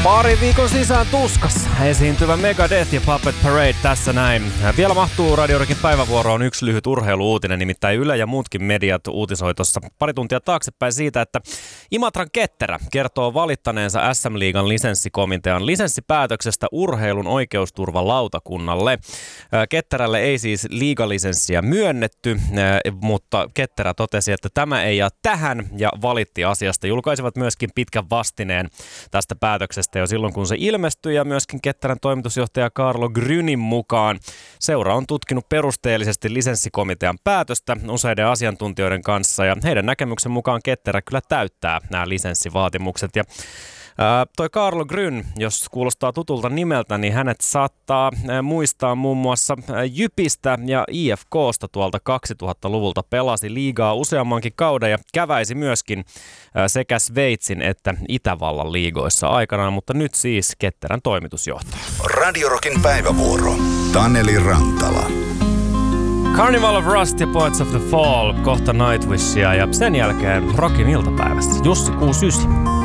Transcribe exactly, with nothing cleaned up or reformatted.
Pari viikon sisään tuskassa esiintyvä Megadeth ja Puppet Parade tässä näin. Vielä mahtuu Radio Rockin päivävuoroon yksi lyhyt urheilu-uutinen, nimittäin Yle ja muutkin mediat uutisoi tuossa pari tuntia taaksepäin siitä, että Imatran Ketterä kertoo valittaneensa S M-liigan lisenssikomitean lisenssipäätöksestä urheilun oikeusturvalautakunnalle. Ketterälle ei siis liigalisenssiä myönnetty, mutta Ketterä totesi, että tämä ei jää tähän ja valitti asiasta. Julkaisivat myöskin pitkän vastineen tästä päätöksestä jo silloin, kun se ilmestyi, ja myöskin Ketterän toimitusjohtaja Carlo Grynin mukaan seura on tutkinut perusteellisesti lisenssikomitean päätöstä useiden asiantuntijoiden kanssa, ja heidän näkemyksen mukaan Ketterä kyllä täyttää nämä lisenssivaatimukset. Ja Ää, toi Carlo Gryn, jos kuulostaa tutulta nimeltä, niin hänet saattaa ää, muistaa muun muassa ää, Jypistä ja I F K:sta tuolta kaksituhattaluvulta. Pelasi liigaa useammankin kauden ja käväisi myöskin ää, sekä Sveitsin että Itävallan liigoissa aikanaan, mutta nyt siis Ketterän toimitusjohtaja. Radio Rockin päivävuoro. Taneli Rantala. Carnival of Rust ja Poets of the Fall, kohta Nightwishia ja sen jälkeen Rockin iltapäivässä Jussi kuusikymmentäyhdeksän.